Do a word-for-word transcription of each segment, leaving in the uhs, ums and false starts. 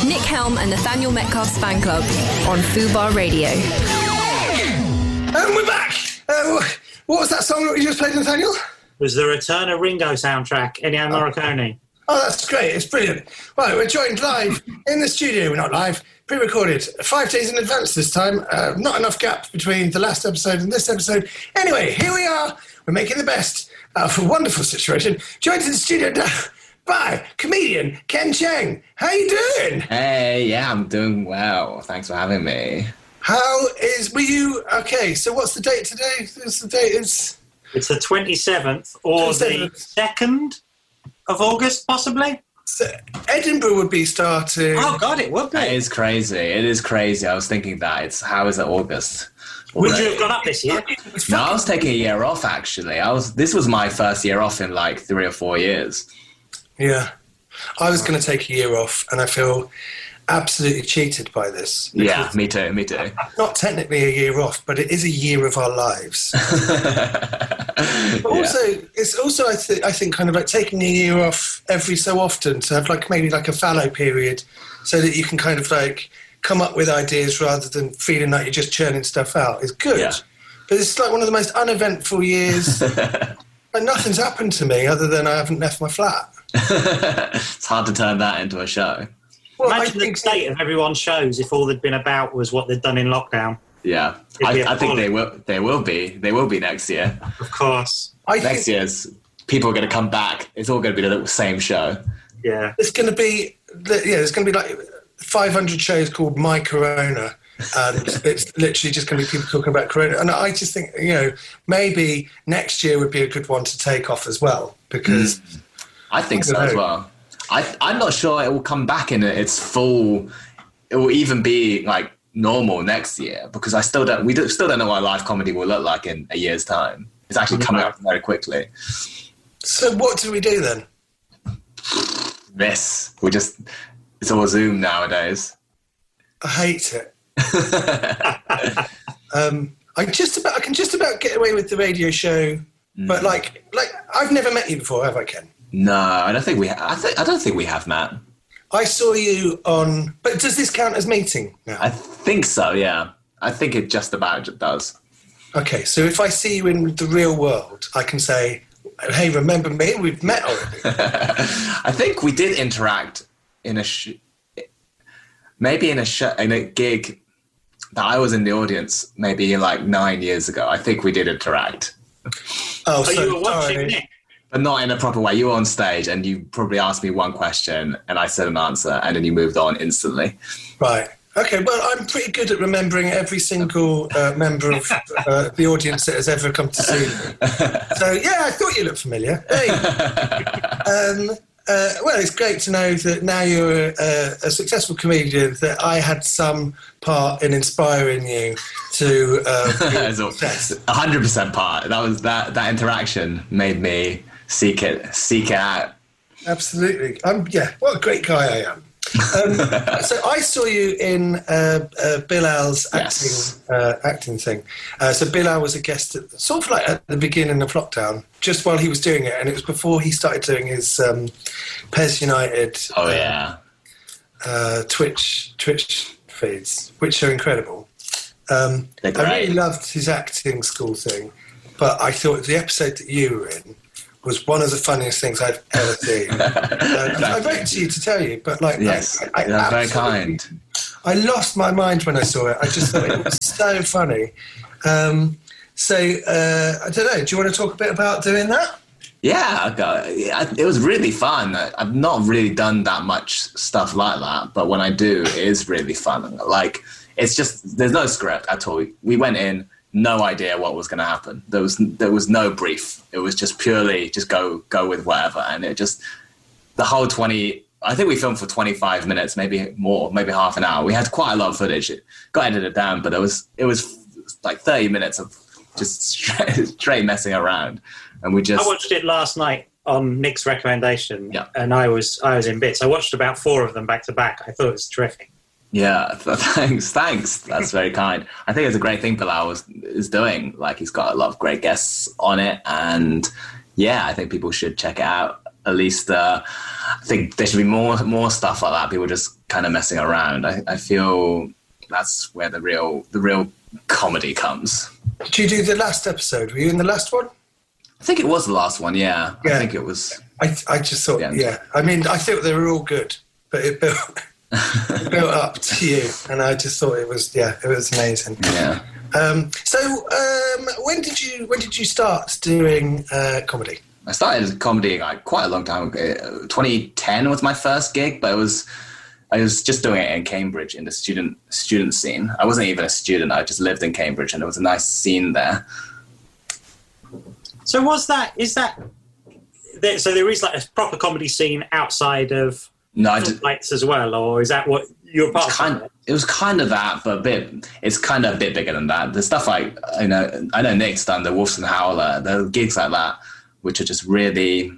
Nick Helm and Nathaniel Metcalf's fan club on Fubar Radio. And we're back. Uh, what was that song that we just played, Nathaniel? It was the Return of Ringo soundtrack, Ennio Morricone. Oh, that's great. It's brilliant. Right, we're joined live in the studio. We're not live, pre-recorded. Five days in advance this time. Uh, not enough gap between the last episode and this episode. Anyway, here we are. We're making the best of a wonderful situation. Joined in the studio now by comedian Ken Cheng. How you doing? Hey, yeah, I'm doing well. Thanks for having me. How is, were you, okay, so what's the date today? What's the date? It's, it's the twenty-seventh or twenty-seventh. The second of August, possibly? So Edinburgh would be starting. Oh, God, it would be. It is crazy. It is crazy. I was thinking that. It's how is it August? Would you have gone up this year? No, I was taking a year off, actually. I was. This was my first year off in like three or four years. Yeah. I was going to take a year off, and I feel absolutely cheated by this. Yeah, me too, me too. Not technically a year off, but it is a year of our lives. But also, yeah. it's also, I, th- I think, kind of like taking a year off every so often to have like maybe like a fallow period so that you can kind of like come up with ideas rather than feeling like you're just churning stuff out is good. Yeah. But it's like one of the most uneventful years. And nothing's happened to me other than I haven't left my flat. It's hard to turn that into a show. Well, Imagine the state of everyone's shows if all they'd been about was what they'd done in lockdown. Yeah, I, I think they will. They will be. They will be next year. Of course. I next think year's people are going to come back. It's all going to be the same show. Yeah, it's going to be. Yeah, there's going to be like five hundred shows called My Corona, and it's literally just going to be people talking about Corona. And I just think, you know, maybe next year would be a good one to take off as well because mm. I think I so know. as well. I, I'm not sure it will come back in its full. It will even be like normal next year because I still don't. We do, still don't know what live comedy will look like in a year's time. It's actually coming up very quickly. So what do we do then? This we just. It's all Zoom nowadays. I hate it. um, I just about. I can just about get away with the radio show, mm. but like, like I've never met you before, have I, Ken? No, I don't think we. Ha- I, th- I don't think we have, Matt. I saw you on. But does this count as meeting now? I think so. Yeah, I think it just about does. Okay, so if I see you in the real world, I can say, "Hey, remember me? We've met already." I think we did interact in a sh- maybe in a sh- in a gig that I was in the audience maybe like nine years ago. I think we did interact. Oh, oh so you were watching sorry. Nick? But not in a proper way. You were on stage and you probably asked me one question and I said an answer and then you moved on instantly. Right. Okay, well, I'm pretty good at remembering every single uh, member of uh, the audience that has ever come to see me. So, yeah, I thought you looked familiar. Hey. um, uh, well, it's great to know that now you're a, a successful comedian, that I had some part in inspiring you to uh, success. one hundred percent part. That was that, that interaction made me seek it, seek it out. Absolutely. I'm, yeah, what a great guy I am. Um, so I saw you in uh, uh, Bilal's acting Yes. uh, acting thing. Uh, so Bilal was a guest at, sort of like at the beginning of lockdown, just while he was doing it, and it was before he started doing his um, Pez United. Oh uh, yeah, uh, Twitch Twitch feeds, which are incredible. Um, They're I great. really loved his acting school thing, but I thought the episode that you were in was one of the funniest things I've ever seen. uh, I, I wrote to you to tell you, but like, yes, I, I, I that's very absolutely- kind. I lost my mind when I saw it. I just thought it was so funny. Um, so uh, I don't know. Do you want to talk a bit about doing that? Yeah, I got, yeah, it was really fun. I've not really done that much stuff like that, but when I do, it is really fun. Like, it's just, there's no script at all. We went in, no idea what was going to happen. There was there was no brief. It was just purely just go go with whatever. And it just, the whole twenty, I think we filmed for twenty-five minutes, maybe more, maybe half an hour. We had quite a lot of footage. It got edited down, but it was it was like thirty minutes of just straight, straight messing around. And we just... I watched it last night on Nick's recommendation, Yeah. and I was I was in bits. I watched about four of them back to back. I thought it was terrific. Yeah, thanks, thanks. That's very kind. I think it's a great thing Bilal is, is doing. Like, he's got a lot of great guests on it, and yeah, I think people should check it out. at least uh, I think there should be more more stuff like that. People just kind of messing around. I, I feel that's where the real the real comedy comes. Did you do the last episode? Were you in the last one? I think it was the last one. Yeah, yeah. I think it was. I I just thought, yeah. yeah. I mean, I thought they were all good, but it built it built up to you, and I just thought it was yeah, it was amazing. Yeah. Um, so um, when did you when did you start doing uh, comedy? I started comedy like quite a long time ago. twenty ten was my first gig, but it was I was just doing it in Cambridge in the student student scene. I wasn't even a student; I just lived in Cambridge, and there was a nice scene there. So was that is that there, so there is like a proper comedy scene outside of no I did, lights as well, or is that what you're part kind of? It? it was kind of that, but a bit. It's kind of a bit bigger than that. The stuff like I know, I know Nick's done the Wolfson Howler, the gigs like that, which are just really,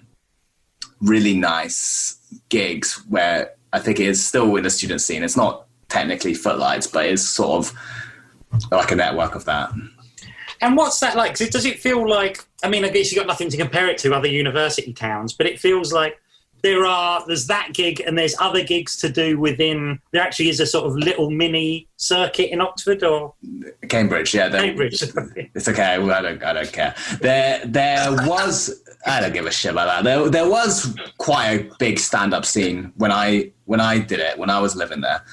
really nice gigs where I think it is still in the student scene. It's not technically Footlights, but it's sort of like a network of that. And what's that like? Does it feel like, I mean, I guess you've got nothing to compare it to other university towns, but it feels like there are, there's that gig and there's other gigs to do within, there actually is a sort of little mini circuit in Oxford or? Cambridge, yeah. Cambridge. It's okay, well, I don't I don't care. There there was, I don't give a shit about that. There there was quite a big stand-up scene when I when I did it, when I was living there.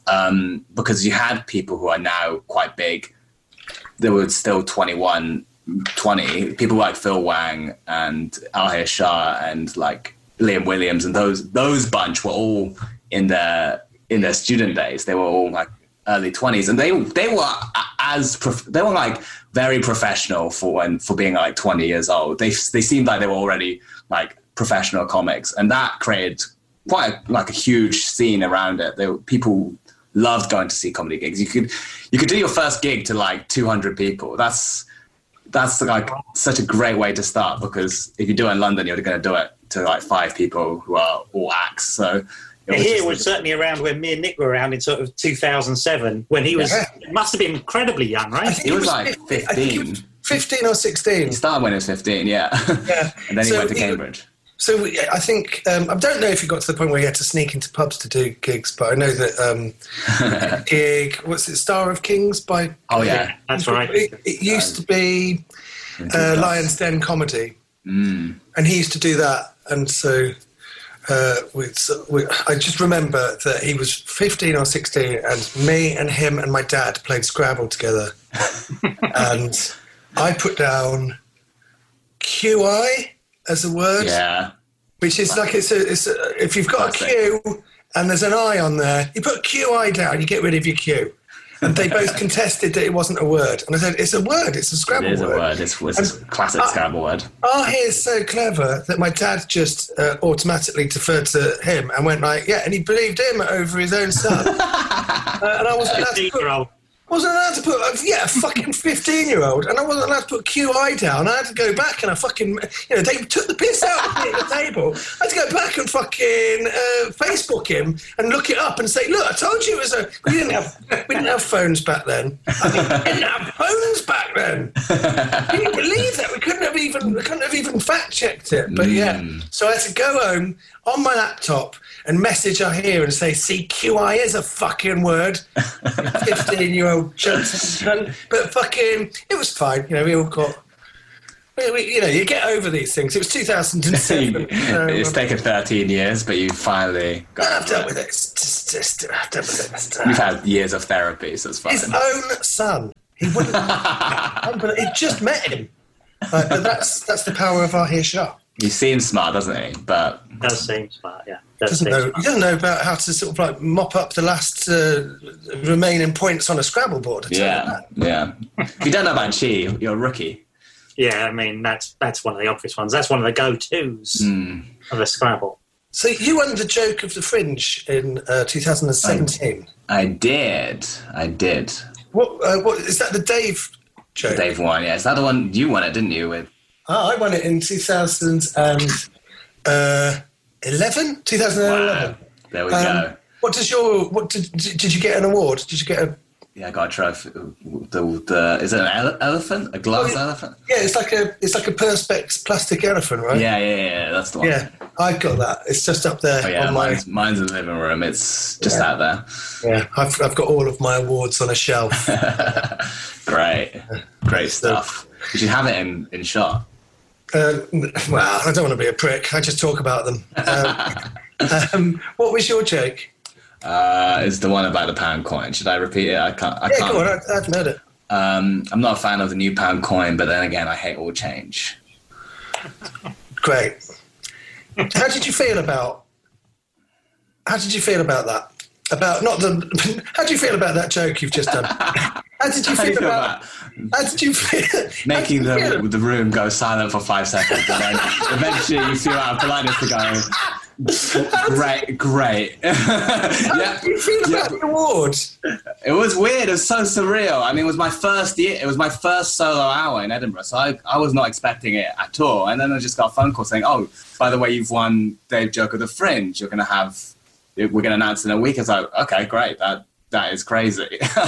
Um, because you had people who are now quite big. There were still twenty-one, twenty, people like Phil Wang and Ahir Shah and like Liam Williams and those those bunch were all in their in their student days. They were all like early twenties, and they they were as prof- they were like very professional for when for being like twenty years old. They they seemed like they were already like professional comics, and that created quite a, like a huge scene around it. There were, people loved going to see comedy gigs. You could you could do your first gig to like two hundred people. That's that's like such a great way to start, because if you do it in London, you're going to do it to like five people who are all acts. So was here just, was certainly around when me and Nick were around in sort of two thousand seven, when he was yeah. must have been incredibly young, right? He, he was, was like fifteen. I think he was fifteen or sixteen. He started when he was fifteen, yeah. Yeah. And then he so went to Cambridge. He, So I think, um, I don't know if you got to the point where you had to sneak into pubs to do gigs, but I know that um, gig, what's it, Star of Kings by... Oh, yeah, that's right. It, it used to be uh, Lion's Den Comedy, mm. and he used to do that, and so, uh, we, so we, I just remember that he was fifteen or sixteen, and me and him and my dad played Scrabble together, and I put down Q I... as a word, yeah, which is like it's a, it's a, if you've got Classic. a Q and there's an I on there, you put Q I down, you get rid of your Q. And they both contested that it wasn't a word, and I said it's a word, it's a Scrabble word. It is word. a word. It's, it's a classic uh, Scrabble word. Oh, he is so clever that my dad just uh, automatically deferred to him and went like, yeah, and he believed him over his own son. uh, and I wasn't allowed to put. wasn't allowed to put, yeah, a fucking fifteen-year-old, and I wasn't allowed to put Q I down. I had to go back and I fucking, you know, they took the piss out of me at the table. I had to go back and fucking uh, Facebook him and look it up and say, look, I told you it was a, we didn't have, we didn't have phones back then. I mean, we didn't have phones back then. Can you believe that? We couldn't have even, we couldn't have even fact-checked it. But yeah, mm. so I had to go home on my laptop and message her here and say, see, Q I is a fucking word. fifteen-year-old Johnson. But fucking, it was fine. You know, we all got, we, we, you know, you get over these things. It was two thousand seven. So, it's um, taken thirteen years, but you finally got I've dealt with it. It's just, just, I've dealt with it. You've had years of therapy, so it's fine. His own son. He wouldn't, he just met him. Like, but that's, that's the power of Ahir Shah. He seems smart, doesn't he? But does seem smart, yeah. Does doesn't know, smart. He doesn't know about how to sort of like mop up the last uh, remaining points on a Scrabble board. Yeah, yeah. If you don't know about Chi, you're a rookie. Yeah, I mean, that's that's one of the obvious ones. That's one of the go-tos mm. of a Scrabble. So you won the Joke of the Fringe in uh, two thousand seventeen. I, I did. I did. What, uh, what is that? The Dave joke? The Dave one, yeah. Is that the one you won it, didn't you? With oh, I won it in two thousand eleven. twenty eleven. Wow. There we um, go. What does your? What did? Did you get an award? Did you get a? Yeah, I got a trophy. The, the, is it an ele- elephant? A glass oh, elephant? Yeah, it's like a it's like a perspex plastic elephant, right? Yeah, yeah, yeah. That's the one. Yeah, I got that. It's just up there. Oh, yeah, on mine's, my... mine's in the living room. It's just yeah. out there. Yeah, I've I've got all of my awards on a shelf. Great, great stuff. You should have it in in shot. Uh, well, I don't want to be a prick. I just talk about them. Um, um, what was your joke? Uh, it's the one about the pound coin. Should I repeat it? I can't. I yeah, can't. go on. I, I've heard it. Um, I'm not a fan of the new pound coin, but then again, I hate all change. Great. How did you feel about? How did you feel about that? About not the. How do you feel about that joke you've just done? How did you feel, you feel about? about? How did you feel? Making the feel? the room go silent for five seconds, and then eventually you feel out of politeness to go. Great, great. How yeah, did you feel yeah. about the award? It was weird. It was so surreal. I mean, it was my first year. It was my first solo hour in Edinburgh, so I, I was not expecting it at all. And then I just got a phone call saying, "Oh, by the way, you've won Dave Joke of the Fringe. You're going to have. We're going to announce in a week." I was like, "Okay, great. That that is crazy."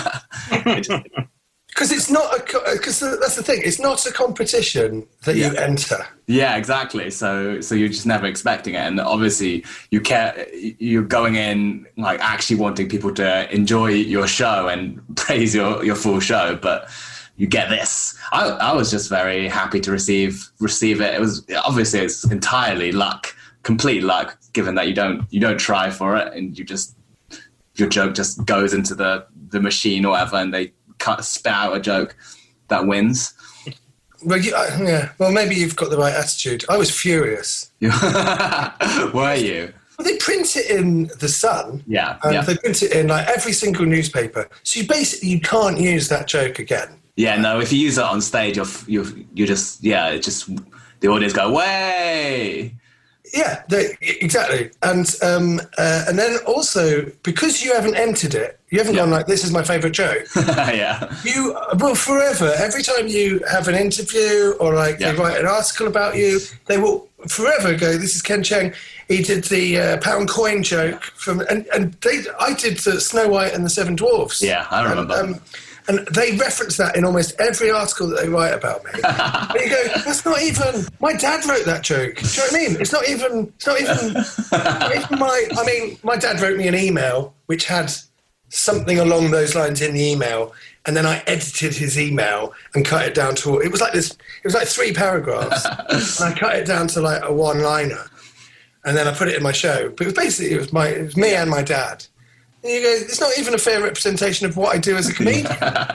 Because it's not a, because that's the thing. It's not a competition that yeah. you enter. Yeah, exactly. So, so you're just never expecting it, and obviously you care. You're going in like actually wanting people to enjoy your show and praise your, your full show, but you get this. I, I was just very happy to receive receive it. It was obviously it's entirely luck, complete luck, given that you don't you don't try for it, and you just your joke just goes into the the machine or whatever, and they cut spit out a joke that wins. Well, you, uh, yeah. Well, maybe you've got the right attitude. I was furious. Were you? Well, they print it in the Sun. Yeah, and yeah. They print it in like every single newspaper. So you basically you can't use that joke again. Yeah, no. If you use it on stage, you're you you just yeah, it just the audience go way. Yeah, they, exactly. And um, uh, and then also, because you haven't entered it, you haven't yeah. gone like, this is my favourite joke. yeah. You will forever, every time you have an interview or like yeah. they write an article about you, they will forever go, this is Ken Cheng. He did the uh, pound coin joke from, and, and they, I did the Snow White and the Seven Dwarfs. Yeah, I remember. And, um, And they reference that in almost every article that they write about me. And you go, that's not even, my dad wrote that joke. Do you know what I mean? It's not even, it's not even, not even my, I mean, my dad wrote me an email which had something along those lines in the email. And then I edited his email and cut it down to, it was like this, it was like three paragraphs. And I cut it down to like a one-liner. And then I put it in my show. But it was basically, it was my, it was me and my dad. And you go, it's not even a fair representation of what I do as a comedian.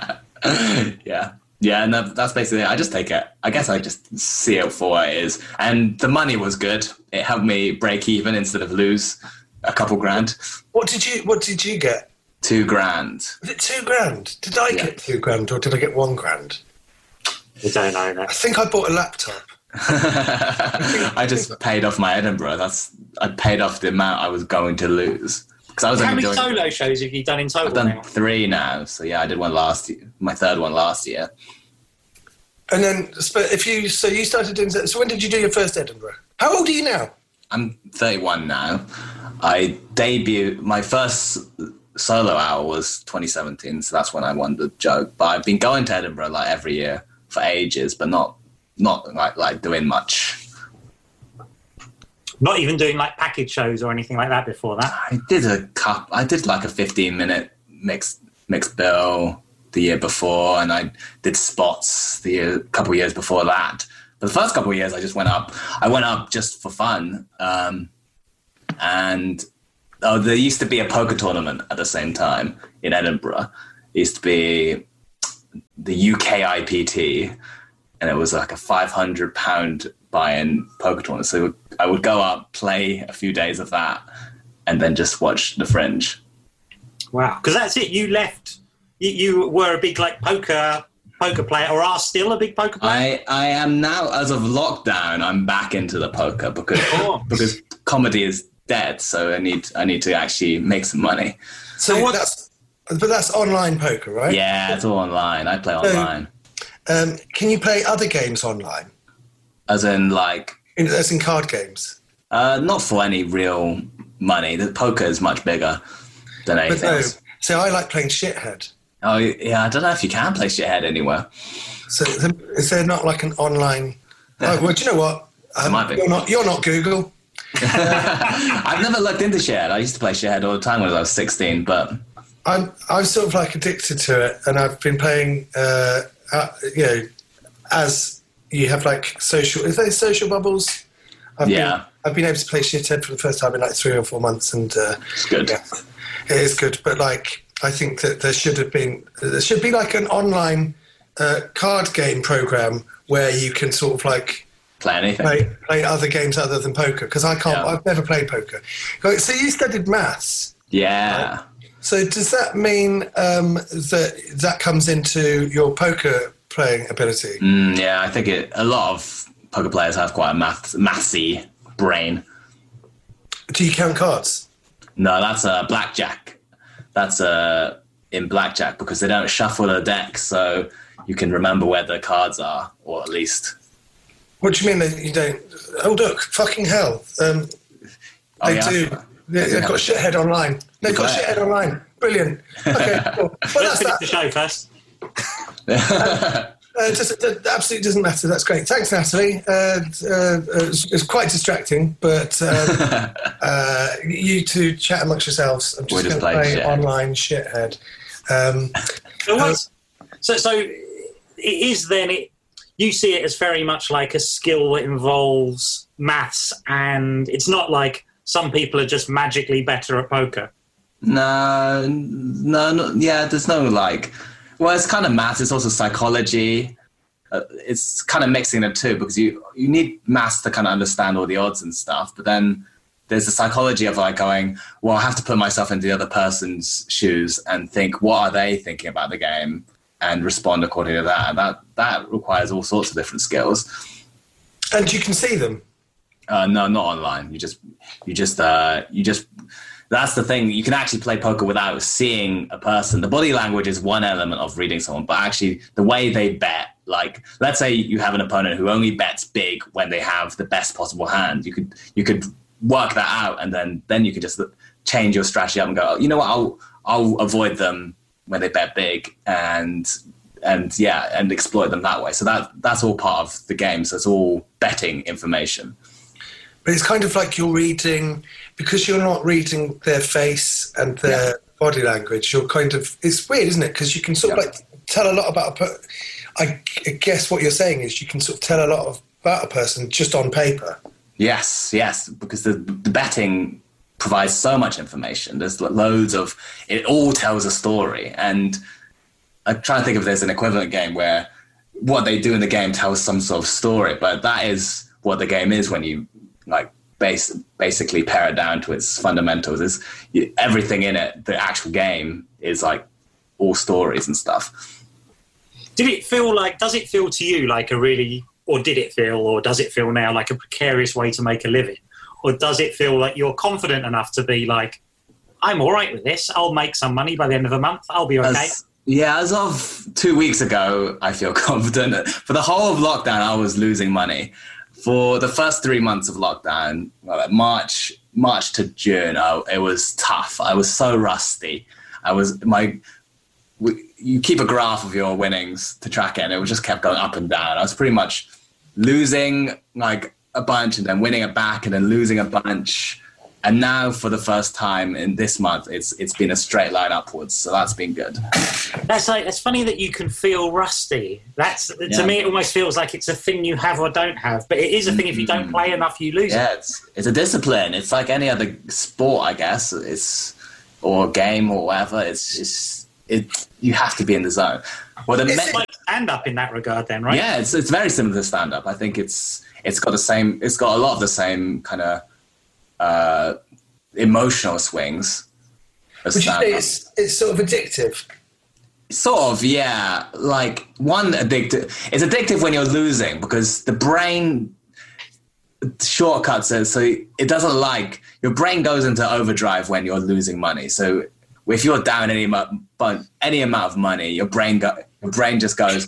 yeah. Yeah, and that, that's basically it. I just take it. I guess I just see it for what it is. And the money was good. It helped me break even instead of lose a couple grand. What did you What did you get? Two grand. Was it two grand? Did I yeah. get two grand or did I get one grand? I don't know that. I think I bought a laptop. I just paid off my Edinburgh. That's I paid off the amount I was going to lose. I was How only many doing, solo shows have you done in total? I've done now? three now. So yeah, I did one last year, my third one last year. And then, if you so you started doing so when did you do your first Edinburgh? How old are you now? I'm thirty-one now. I debuted my first solo hour was twenty seventeen, so that's when I won the joke. But I've been going to Edinburgh like every year for ages, but not not like like doing much. Not even doing like package shows or anything like that before that. I did a cup. I did like a fifteen minute mixed mixed bill the year before, and I did spots the year, couple of years before that. But the first couple of years, I just went up. I went up just for fun, um, and oh, there used to be a poker tournament at the same time in Edinburgh. It used to be the U K I P T, and it was like a five hundred pound buy-in poker tournament. So I would go up, play a few days of that, and then just watch the Fringe. Wow, because that's it. You left. You, you were a big like poker poker player, or are still a big poker player. I, I am now, as of lockdown, I'm back into the poker because oh. because comedy is dead. So I need I need to actually make some money. So what? That's, but that's online poker, right? Yeah, it's all online. I play online. So, um, can you play other games online? As in, like... In, as in card games? Uh, not for any real money. The poker is much bigger than anything but no, else. So I like playing Shithead. Oh, yeah, I don't know if you can place your head anywhere. So is there not like an online... Oh, well, do you know what? Um, might be. You're not, you're not Google. I've never looked into Shared. I used to play Shared all the time when I was sixteen, but... I'm I'm sort of like addicted to it, and I've been playing, uh, uh, you know, as you have like social... Is there social bubbles? I've yeah. Been, I've been able to play Shithead for the first time in like three or four months, and... Uh, it's good. Yeah, it is good, but like... I think that there should have been there should be like an online uh, card game program where you can sort of like play anything, play, play other games other than poker, because I can't. Yeah. I've never played poker. So you studied maths, yeah. Right? So does that mean um, that that comes into your poker playing ability? Mm, yeah, I think it, a lot of poker players have quite a math mathsy brain. Do you count cards? No, that's a blackjack. That's uh, in blackjack, because they don't shuffle the deck, so you can remember where the cards are, or at least. What do you mean that you don't? Oh, look, fucking hell. Um, oh, they yeah, do. They, they've got Shithead online. They've got Shithead online. Brilliant. Okay, cool. Well, Let's that's finish that. the show first. uh, uh, just, it absolutely doesn't matter. That's great. Thanks, Natalie. Uh, uh, it's, it's quite distracting, but um, uh, you two chat amongst yourselves. I'm just going to play shit. Online Shithead. Um, so, uh, so, so it is then. It, you see it as very much like a skill that involves maths, and it's not like some people are just magically better at poker. No, no, no yeah. There's no like. Well, it's kind of maths. It's also psychology. Uh, it's kind of mixing the two, because you you need maths to kind of understand all the odds and stuff. But then there's the psychology of like going, well, I have to put myself into the other person's shoes and think, what are they thinking about the game, and respond according to that. And that that requires all sorts of different skills. And you can see them. Uh, no, not online. You just you just uh, you just. That's the thing. You can actually play poker without seeing a person. The body language is one element of reading someone, but actually the way they bet, like, let's say you have an opponent who only bets big when they have the best possible hand. You could you could work that out, and then, then you could just change your strategy up and go, oh, you know what, I'll I'll avoid them when they bet big, and and yeah, and exploit them that way. So that that's all part of the game. So it's all betting information. But it's kind of like you're reading, because you're not reading their face and their yeah. body language, you're kind of, it's weird, isn't it? Because you can sort yeah. of like tell a lot about a per- I guess what you're saying is you can sort of tell a lot of, about a person just on paper. Yes, yes, because the, the betting provides so much information. There's loads of, it all tells a story. And I'm trying to think if there's an equivalent game where what they do in the game tells some sort of story, but that is what the game is when you, like base, basically pare it down to its fundamentals. Is everything in it, the actual game is like all stories and stuff. Did it feel like, does it feel to you like a really, or did it feel, or does it feel now like a precarious way to make a living? Or does it feel like you're confident enough to be like, I'm all right with this, I'll make some money by the end of the month, I'll be okay? As, yeah, as of two weeks ago, I feel confident. For the whole of lockdown, I was losing money. For the first three months of lockdown, well, March March to June, oh, it was tough. I was so rusty. I was my. We, you keep a graph of your winnings to track it, and it just kept going up and down. I was pretty much losing like a bunch, and then winning it back, and then losing a bunch. And now, for the first time in this month, it's it's been a straight line upwards. So that's been good. That's like it's funny that you can feel rusty. That's yeah. To me, it almost feels like it's a thing you have or don't have. But it is a thing. If you don't play enough, you lose. Yeah, it. it's it's a discipline. It's like any other sport, I guess. It's or game or whatever. It's just it. You have to be in the zone. Well, the it's me- like stand up in that regard, then, right? Yeah, it's it's very similar to stand up. I think it's it's got the same. It's got a lot of the same kind of. Uh, emotional swings. Would you say it's, it's sort of addictive? Sort of, yeah. Like one addictive. It's addictive when you're losing because the brain shortcuts it, so it doesn't like your brain goes into overdrive when you're losing money. So if you're down any amount, any amount of money, your brain go, your brain just goes,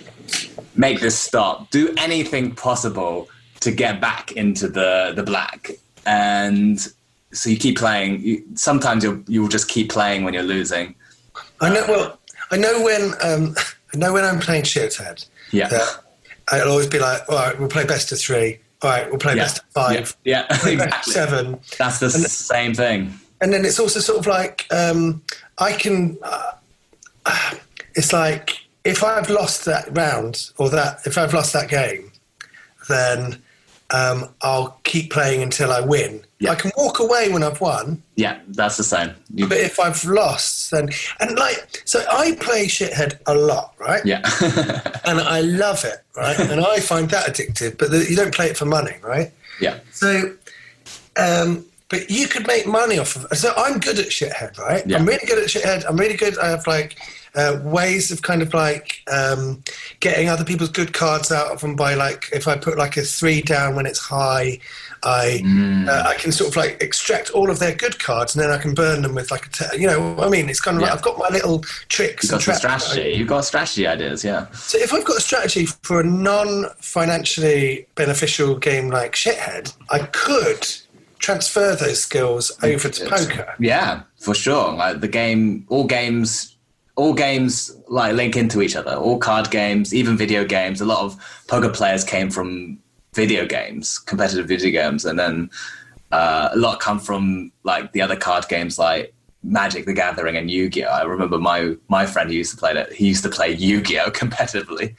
make this stop. Do anything possible to get back into the the black. And so you keep playing. You, sometimes you'll you'll just keep playing when you're losing. I know. Well, I know when um, I know when I'm playing Shithead. Yeah. That I'll always be like, all right, we'll play best of three. All right, we'll play Yeah. best of five. Yeah, yeah. Play best of Exactly. seven. That's the And- same thing. And then it's also sort of like um, I can. Uh, it's like if I've lost that round or that if I've lost that game, then um, I'll keep playing until I win. Yeah. I can walk away when I've won, Yeah, that's the same. You, but if I've lost, then and like so I play Shithead a lot, right? yeah. And I love it, right? And I find that addictive. But the, you don't play it for money, right? yeah. So, um, but you could make money off of. So I'm good at Shithead, right? Yeah. I'm really good at Shithead. I'm really good. I have like uh, ways of kind of like um, getting other people's good cards out of them by like if I put like a three down when it's high, I Mm. uh, I can sort of like extract all of their good cards and then I can burn them with like a te- you know I mean it's kind of like Yeah. I've got my little tricks. You've and got some traps. strategy. You've got strategy ideas, yeah. So if I've got a strategy for a non-financially beneficial game like Shithead, I could transfer those skills over to It's- poker. Yeah, for sure. Like the game, all games, all games like link into each other. All card games, even video games. A lot of poker players came from video games, competitive video games, and then uh, a lot come from like the other card games like Magic the Gathering and Yu-Gi-Oh. I remember my my friend who used to play that. He used to play Yu-Gi-Oh competitively.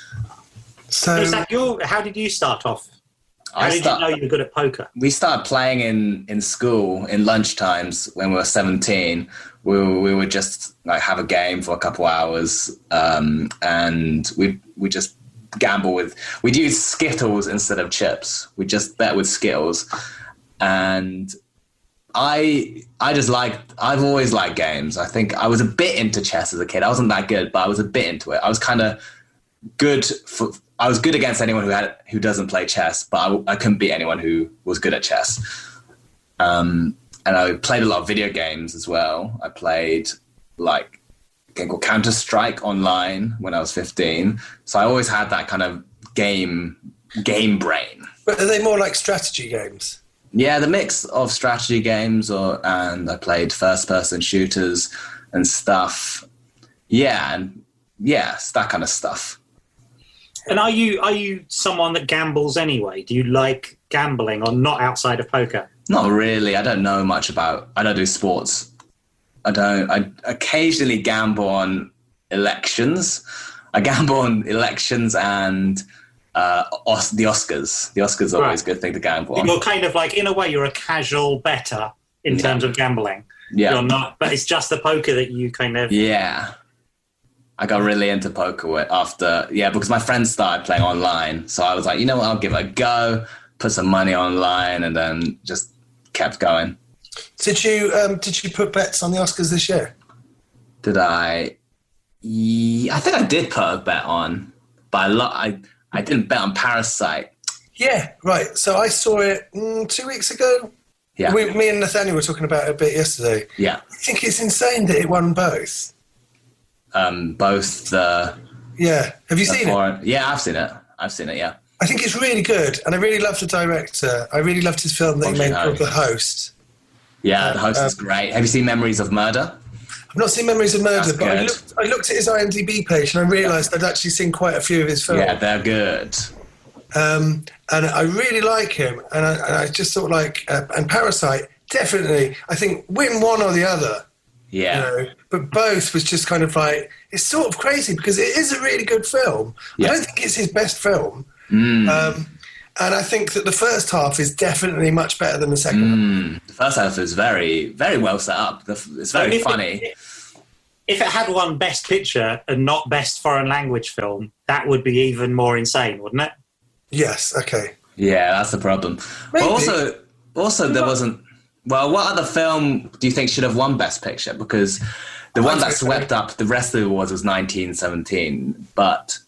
So Is that your, how did you start off? How I did start- you know you were good at poker? we started playing in, in school in lunch times when we were seventeen. We were, we would just like have a game for a couple hours, um, and we we just gamble with. We'd use Skittles instead of chips. We just bet with Skittles, and I I just liked. I've always liked games. I think I was a bit into chess as a kid. I wasn't that good, but I was a bit into it. I was kind of good for. I was good against anyone who had who doesn't play chess, but I, I couldn't beat anyone who was good at chess. Um, and I played a lot of video games as well. I played like a game called Counter Strike online when I was fifteen. So I always had that kind of game game brain. but are they more like strategy games? Yeah, the mix of strategy games, or and I played first person shooters and stuff. Yeah, and yeah, it's that kind of stuff. And are you are you someone that gambles anyway? Do you like gambling or not outside of poker? Not really. I don't know much about. I don't do sports. I don't. I occasionally gamble on elections. I gamble on elections and uh, Os- the Oscars. The Oscars are always a good thing to gamble on. You're kind of like, in a way, you're a casual bettor in Yeah. terms of gambling. Yeah. You're not, but it's just the poker that you kind of. Yeah. I got really into poker with- after, yeah, because my friends started playing online. So I was like, you know what, I'll give it a go, put some money online, and then just kept going. Did you um, did you put bets on the Oscars this year? Did I? Yeah, I think I did put a bet on, but a lot, I, I didn't bet on Parasite. Yeah, right. So I saw it mm, two weeks ago. Yeah. We, me and Nathaniel were talking about it a bit yesterday. Yeah. I think it's insane that it won both. Um, both the. Yeah. Have you the seen it? foreign- Yeah, I've seen it. I've seen it, yeah. I think it's really good, and I really loved the director. I really loved his film that he Bong made called Joon-ho. The Host. Yeah, the host Uh, is great. Have you seen Memories of Murder? I've not seen Memories of Murder, That's but I good. looked, I looked at his IMDb page and I realised I'd actually seen quite a few of his films. Yeah, they're good. Um, and I really like him. And I, and I just thought, like, uh, and Parasite, definitely, I think win one or the other. Yeah. You know, but both was just kind of like, it's sort of crazy because it is a really good film. Yeah. I don't think it's his best film. Mm. Um, and I think that the first half is definitely much better than the second half. Mm. The first half is very, very well set up. The f- It's very And if funny. It, if it had won Best Picture and not Best Foreign Language Film, that would be even more insane, wouldn't it? Yes, okay. Yeah, that's the problem. But Maybe. also, also there wasn't. Well, what other film do you think should have won Best Picture? Because the one that swept up the rest of the awards was nineteen seventeen, but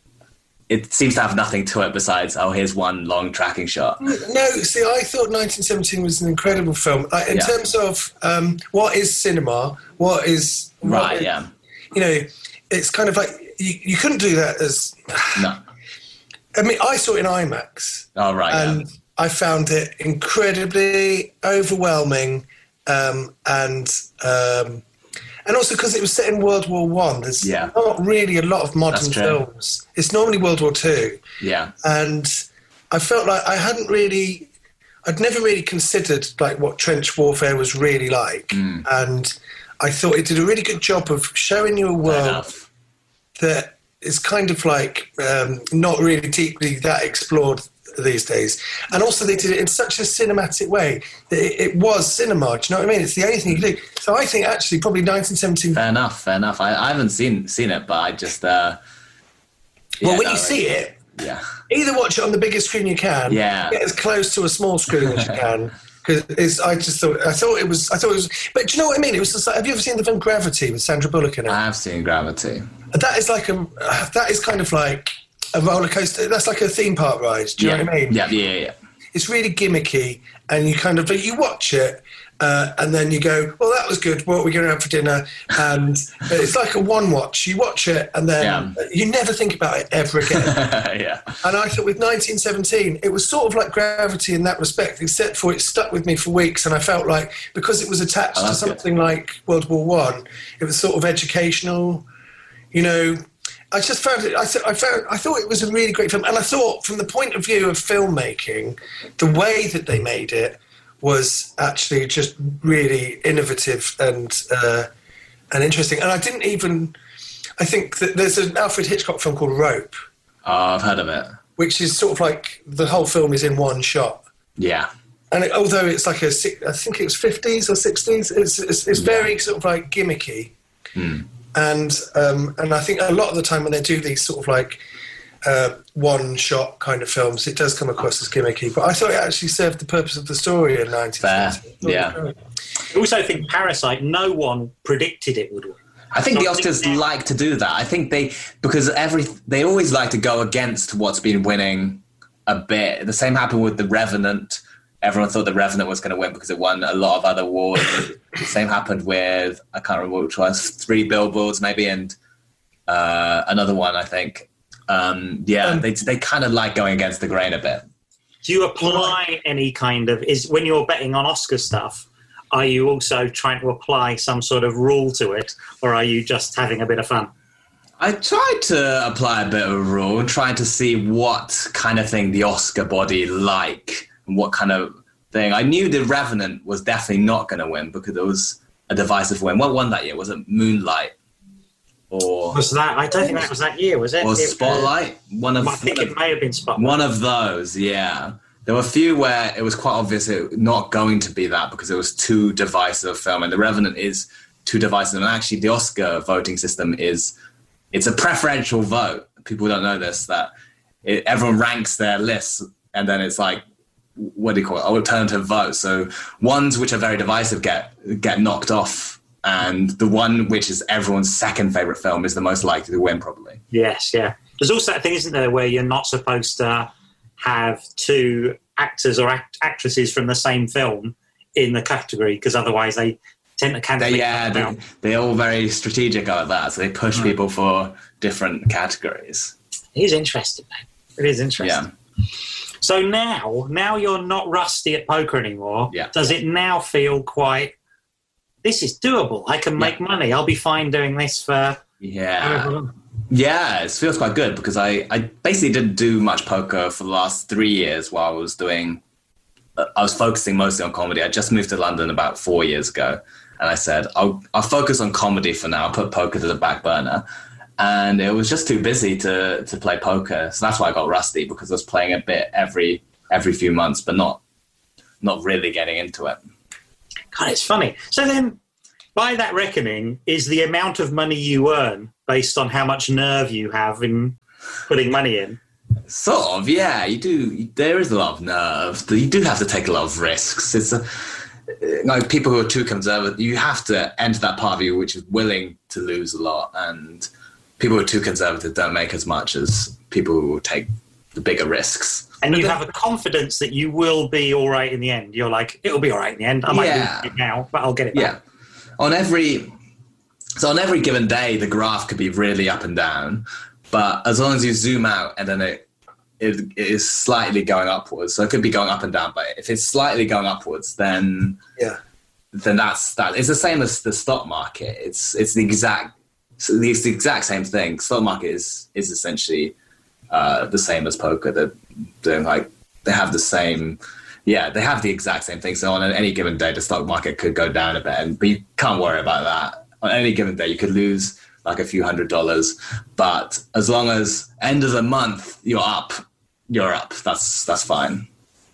it seems to have nothing to it besides, oh, here's one long tracking shot. No, see, I thought nineteen seventeen was an incredible film. Like, in Yeah. terms of um, what is cinema, what is... what Right, is- yeah. You know, it's kind of like, you, you couldn't do that as... No. I mean, I saw it in IMAX. Oh, right, And yeah. I found it incredibly overwhelming um, and um, And also because it was set in World War One, there's Yeah. not really a lot of modern That's true. films. It's normally World War Two. Yeah. And I felt like I hadn't really, I'd never really considered like what trench warfare was really like. Mm. And I thought it did a really good job of showing you a Fair world enough. that is kind of like um, not really deeply that explored these days. And also they did it in such a cinematic way that it, it was cinema. Do you know what I mean? It's the only thing you can do. So I think actually probably nineteen seventeen. Fair enough. Fair enough. I, I haven't seen seen it, but I just. Uh, well, yeah, when no, you see like- it, Yeah. either watch it on the biggest screen you can, Yeah. get as close to a small screen as you can. Because I just thought I thought it was I thought it was. But do you know what I mean? It was just like, have you ever seen the film Gravity with Sandra Bullock in it? I have seen Gravity. That is like a that is kind of like a roller coaster. That's like a theme park ride. Do you yeah. know what I mean? Yeah, yeah, yeah. It's really gimmicky, and you kind of you watch it, uh, and then you go, "Well, that was good. What are we going to have for dinner?" And it's like a one watch. You watch it, and then Yeah. you never think about it ever again. yeah. And I thought with nineteen seventeen, it was sort of like Gravity in that respect, except for it stuck with me for weeks, and I felt like because it was attached Oh, to that's good. something like World War One, it was sort of educational, you know. I just found it. I, th- I found. I thought it was a really great film, and I thought, from the point of view of filmmaking, the way that they made it was actually just really innovative and uh, and interesting. And I didn't even. I think that there's an Alfred Hitchcock film called Rope, Oh, I've heard of it. which is sort of like the whole film is in one shot. Yeah. And it, although it's like a, si- I think it was fifties or sixties, it's it's, it's very sort of like gimmicky. Hmm. And um, and I think a lot of the time when they do these sort of like uh, one-shot kind of films, it does come across as gimmicky. But I thought it actually served the purpose of the story in nineteen seventy. Fair, yeah. I also think Parasite, no one predicted it would win. I think the So I Oscars think that- like to do that. I think they because every they always like to go against what's been winning a bit. The same happened with The Revenant. Everyone thought The Revenant was going to win because it won a lot of other awards. The same happened with I can't remember which was Three Billboards maybe, and uh, another one I think. Um, yeah, Um, they they kind of like going against the grain a bit. Do you apply any kind of, is when you're betting on Oscar stuff, are you also trying to apply some sort of rule to it, or are you just having a bit of fun? I tried to apply a bit of a rule, trying to see what kind of thing the Oscar body like and what kind of thing. I knew The Revenant was definitely not going to win because it was a divisive win. What won that year? Was it Moonlight or Was that, I don't think that was that year, was it? or It- Spotlight? One of I think one it of, may have been Spotlight. one of those. Yeah, there were a few where it was quite obvious it not going to be that because it was too divisive a film, and The Revenant is too divisive. And actually, the Oscar voting system is. It's a preferential vote. People don't know this, that it, everyone ranks their lists and then it's like, what do you call it? Alternative votes. So ones which are very divisive get get knocked off. And the one which is everyone's second favourite film is the most likely to win, probably. Yes, yeah. There's also that thing, isn't there, where you're not supposed to have two actors or act- actresses from the same film in the category because otherwise they tend to cancel They, each yeah, other they, out. they're all very strategic about that. So they push people for different categories. It is interesting, mate. It is interesting. Yeah. So now, now you're not rusty at poker anymore. Yeah. Does it now feel quite, this is doable. I can make money. I'll be fine doing this for Yeah. however long. Yeah, it feels quite good because I, I basically didn't do much poker for the last three years while I was doing, uh, I was focusing mostly on comedy. I just moved to London about four years ago and I said, I'll, I'll focus on comedy for now, I'll put poker to the back burner. And it was just too busy to, to play poker. So that's why I got rusty because I was playing a bit every every few months, but not not really getting into it. God, it's funny. So then, by that reckoning, is the amount of money you earn based on how much nerve you have in putting money in? Sort of, yeah. You do. There is a lot of nerve. You do have to take a lot of risks. It's a, like people who are too conservative. You have to enter that part of you which is willing to lose a lot, and people who are too conservative don't make as much as people who will take the bigger risks. And you have a confidence that you will be all right in the end. You're like, it'll be all right in the end. I might Yeah. lose it now, but I'll get it back. Yeah. On every so on every given day, the graph could be really up and down, but as long as you zoom out and then it it, it is slightly going upwards, so it could be going up and down. But if it's slightly going upwards, then Yeah. then that's that. It's the same as the stock market. It's it's the exact it's the exact same thing. Stock market is is essentially uh, the same as poker. They're, they're like they have the same. Yeah, they have the exact same thing. So on any given day, the stock market could go down a bit, and, but you can't worry about that. On any given day, you could lose like a few hundred dollars. But as long as end of the month you're up, you're up. That's that's fine.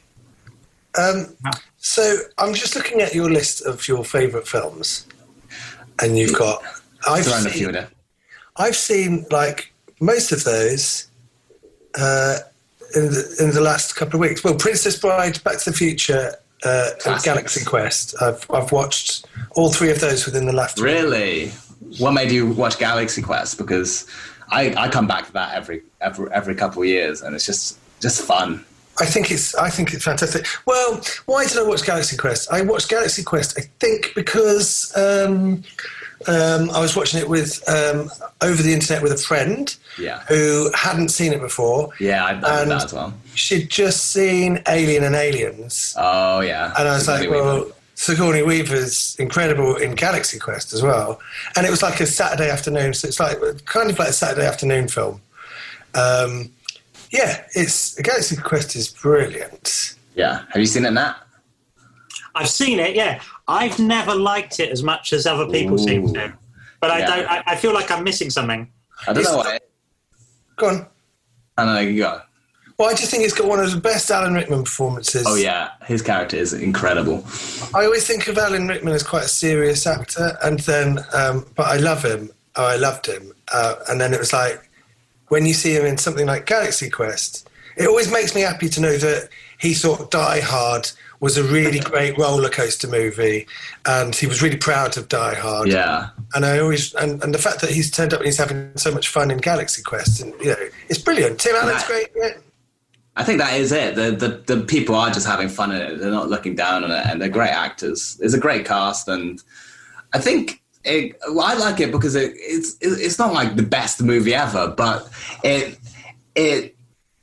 Um, so I'm just looking at your list of your favourite films, and you've got. I've Throwing seen, a few there. I've seen like most of those. Uh, In the, in the last couple of weeks. Well, Princess Bride, Back to the Future, uh, and Galaxy Quest. I've I've watched all three of those within the last. Really? What made you watch Galaxy Quest? Because I, I come back to that every every every couple of years, and it's just just fun. I think it's I think it's fantastic. Well, why did I watch Galaxy Quest? I watched Galaxy Quest, I think, because um, um, I was watching it with um, over the internet with a friend. Yeah. Who hadn't seen it before. Yeah, I've done that as well. She'd just seen Alien and Aliens. Oh, yeah. And I was Sigourney like, well, Weaver. Sigourney Weaver's incredible in Galaxy Quest as well. And it was like a Saturday afternoon, so it's like kind of like a Saturday afternoon film. Um, yeah, it's Galaxy Quest is brilliant. Yeah. Have you seen it, Nat? I've seen it, yeah. I've never liked it as much as other people Ooh. seem to. But I Yeah. don't. I, I feel like I'm missing something. I don't It's know not- why. Go on. I don't know, you go. Well, I just think it's got one of the best Alan Rickman performances. Oh, yeah. His character is incredible. I always think of Alan Rickman as quite a serious actor, and then, um, but I love him. Oh, I loved him. Uh, and then it was like, when you see him in something like Galaxy Quest, it always makes me happy to know that he thought Die Hard was a really great roller coaster movie, and he was really proud of Die Hard. Yeah. And I always and, and the fact that he's turned up and he's having so much fun in Galaxy Quest, and you know, it's brilliant. Tim Allen's Right. great. Yeah. I think that is it. The, the the people are just having fun in it. They're not looking down on it, and they're great actors. It's a great cast, and I think it, well, I like it because it, it's it's not like the best movie ever, but it it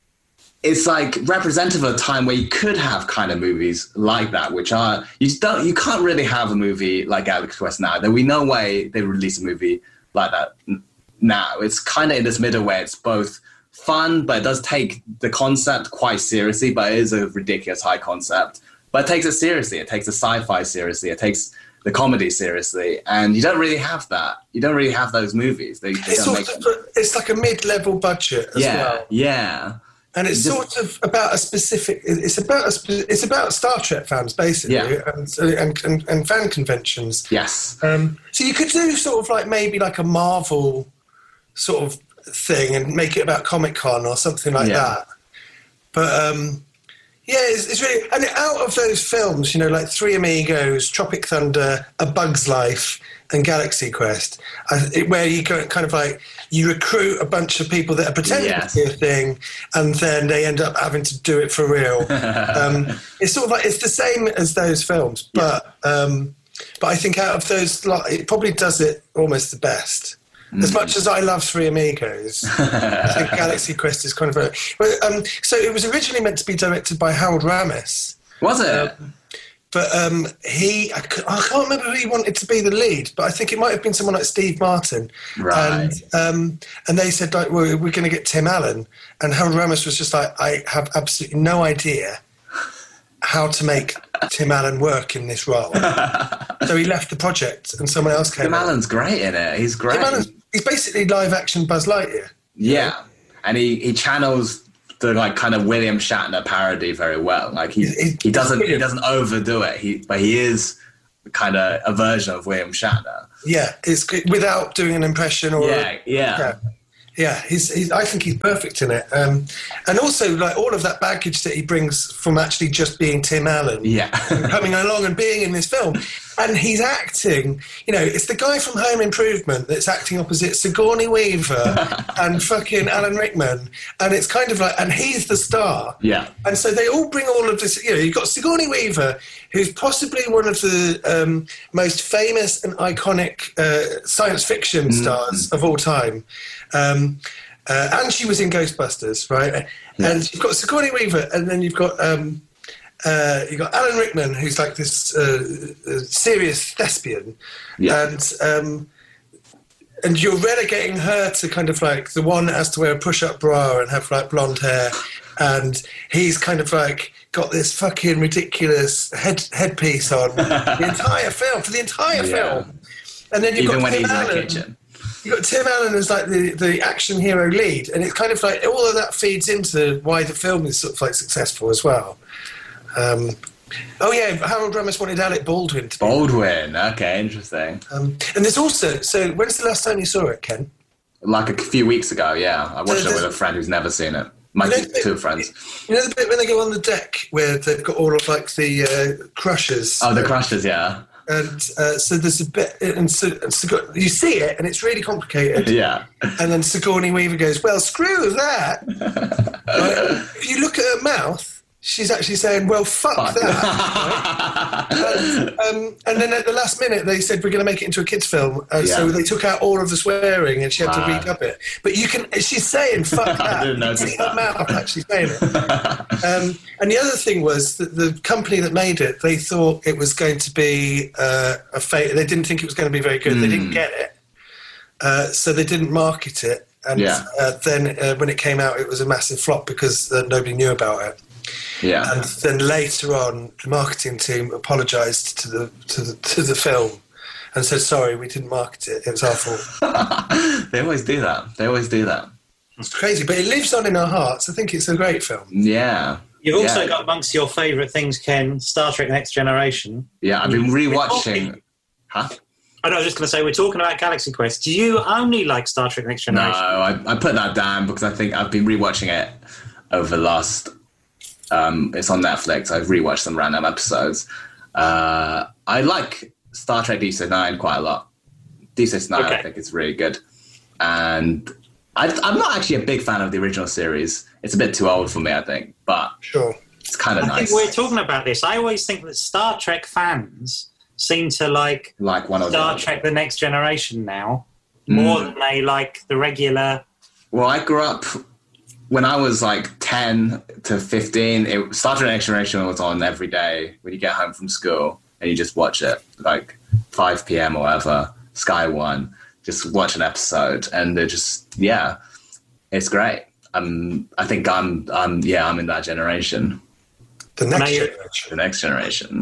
it's like representative of a time where you could have kind of movies like that, which are you just don't you can't really have a movie like Galaxy Quest now. There will be no way they release a movie like that now. It's kind of in this middle where it's both fun, but it does take the concept quite seriously, but it is a ridiculous high concept. But it takes it seriously. It takes the sci-fi seriously. It takes the comedy seriously. And you don't really have that. You don't really have those movies. They, they It's, don't sort make of, it's like a mid-level budget as yeah, well. yeah. And it's Just- sort of about a specific. It's about a. spe- It's about Star Trek fans basically, Yeah. and, and and and fan conventions. Yes. Um, so you could do sort of like maybe like a Marvel sort of thing and make it about Comic Con or something like Yeah. that. But um, yeah, it's, it's really. And out of those films, you know, like Three Amigos, Tropic Thunder, A Bug's Life, and Galaxy Quest, I, it, where you go kind of like you recruit a bunch of people that are pretending Yes. to be a thing, and then they end up having to do it for real. um, it's sort of like it's the same as those films, but um, but I think out of those, like, it probably does it almost the best. As much as I love Three Amigos, I think Galaxy Quest is kind of a. But, um, so it was originally meant to be directed by Harold Ramis. Was it? But um, he, I, c- I can't remember who he wanted to be the lead, but I think it might have been someone like Steve Martin. Right. And, um, and they said, like, well, we're going to get Tim Allen. And Harold Ramis was just like, I have absolutely no idea how to make Tim Allen work in this role. So he left the project and someone else came Tim in. Allen's great in it. He's great. Tim Allen's, he's basically live action Buzz Lightyear. Yeah. And he, he channels the like kind of William Shatner parody very well. Like he He- he- he doesn't he brilliant. doesn't overdo it. He but he is kind of a version of William Shatner. Yeah, it's good, without doing an impression or Yeah, yeah. yeah. Yeah, he's, he's. I think he's perfect in it, um, and also like all of that baggage that he brings from actually just being Tim Allen, Yeah. coming along and being in this film, and he's acting. You know, it's the guy from Home Improvement that's acting opposite Sigourney Weaver and fucking Alan Rickman, and it's kind of like, and he's the star. Yeah. And so they all bring all of this. You know, you've got Sigourney Weaver, who's possibly one of the um, most famous and iconic uh, science fiction stars of all time. Um, uh, and she was in Ghostbusters, right? Yeah. And you've got Sigourney Weaver, and then you've got um, uh, you got Alan Rickman, who's like this uh, uh, serious thespian, Yeah. and um, and you're relegating her to kind of like the one that has to wear a push-up bra and have like blonde hair, and he's kind of like got this fucking ridiculous head headpiece on the entire film for the entire Yeah. film, and then you've Even got when Tim he's Allen. in the kitchen. You've got Tim Allen as like the, the action hero lead, and it's kind of like all of that feeds into why the film is sort of like successful as well. Um, oh yeah, Harold Ramis wanted Alec Baldwin to be. Baldwin. Okay, interesting. Um, and there's also, so when's the last time you saw it, Ken? Like a few weeks ago, yeah. I watched So it with there's- a friend who's never seen it. My You know two, the bit- two friends. You know the bit when they go on the deck where they've got all of like the uh, crushers? Oh, the Crushers, yeah. And uh, so there's a bit, and so, and so you see it, and it's really complicated. Yeah. And then Sigourney Weaver goes, well, screw that. Right? If you look at her mouth, she's actually saying, well, fuck, Fuck. that. Right? and, um, and then at the last minute, they said, we're going to make it into a kid's film. Uh, So Yeah. they took out all of the swearing, and she had to Wow. redub it. But you can, she's saying, fuck that. didn't notice You see her that. mouth actually saying it. Um, and the other thing was that the company that made it, they thought it was going to be uh, a failure. They didn't think it was going to be very good. They didn't get it. Uh, so they didn't market it. And Yeah. uh, then uh, when it came out, it was a massive flop because uh, nobody knew about it. Yeah. And then later on, the marketing team apologised to the, to the to the film and said, sorry, we didn't market it. It was our fault. They always do that. They always do that. It's crazy, but it lives on in our hearts. I think it's a great film. Yeah. You've also Yeah. got amongst your favourite things, Ken, Star Trek Next Generation. Yeah, I've been We're rewatching. talking- Huh? I know, I was just going to say, we're talking about Galaxy Quest. Do you only like Star Trek Next No, Generation? I, I put that down because I think I've been rewatching it over the last. Um, it's on Netflix. I've rewatched some random episodes. Uh, I like Star Trek Deep Space Nine quite a lot. Deep Space Nine, I Okay. think, is really good. And I, I'm not actually a big fan of the original series. It's a bit too old for me, I think, but Sure. it's kind of I nice. think we're talking about this. I always think that Star Trek fans seem to like Like one of Star the. Trek The Next Generation now more Mm. than they like the regular. Well, I grew up when I was like ten to fifteen. It, Star Trek Next Generation was on every day when you get home from school and you just watch it, like five p.m. or whatever, Sky One. Just watch an episode, and they're just yeah, it's great. Um, I think I'm, I'm yeah, I'm in that generation, The next Now you- generation. the next generation.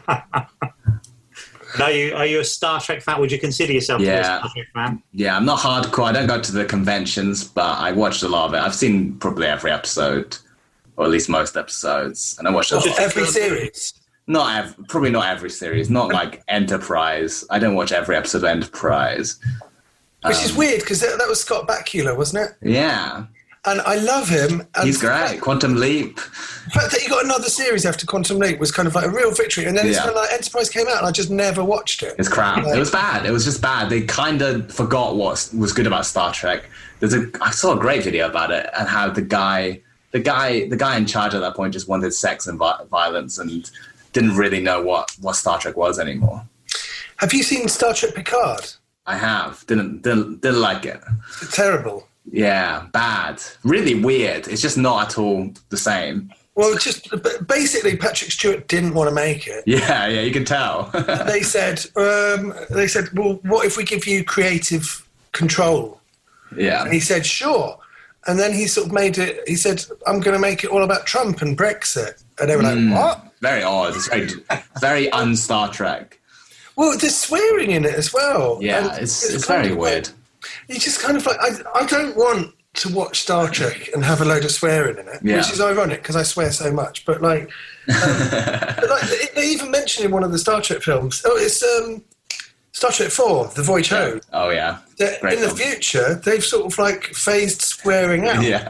Are you, are you a Star Trek fan? Would you consider yourself to be a Yeah. Star Trek fan? Yeah, I'm not hardcore. I don't go to the conventions, but I watched a lot of it. I've seen probably every episode, or at least most episodes, and I watched a lot. Every series. Not ev- probably not every series. Not like Enterprise. I don't watch every episode of Enterprise. Which Um, is weird because that, that was Scott Bakula, wasn't it? Yeah, And I love him. And he's the great. fact- Quantum Leap. The fact that he got another series after Quantum Leap was kind of like a real victory. And then it's Yeah. kind of like Enterprise came out and I just never watched it. It's crap. Like- It was bad. It was just bad. They kind of forgot what was good about Star Trek. There's a. I saw a great video about it and how the guy, the guy, the guy in charge at that point just wanted sex and vi- violence and didn't really know what what Star Trek was anymore. Have you seen Star Trek Picard? I have. Didn't didn't, didn't like it. It's terrible. Yeah, bad. Really weird. It's just not at all the same. Well, just but basically, Patrick Stewart didn't want to make it. Yeah, yeah, you can tell. They said, um, they said, well, what if we give you creative control? yeah. And he said, sure. And then he sort of made it. He said, I'm going to make it all about Trump and Brexit. And they were like, Mm. what? Very odd. It's very, very un-Star Trek. Well, there's swearing in it as well. Yeah, And it's it's kind very of weird. Like, you just kind of like, I, I don't want to watch Star Trek and have a load of swearing in it, Yeah. which is ironic because I swear so much. But like, um, but like they, they even mentioned in one of the Star Trek films, oh, it's um, Star Trek four, The Voyage Home, Oh yeah. that Great in the film. future they've sort of like phased swearing out. Yeah.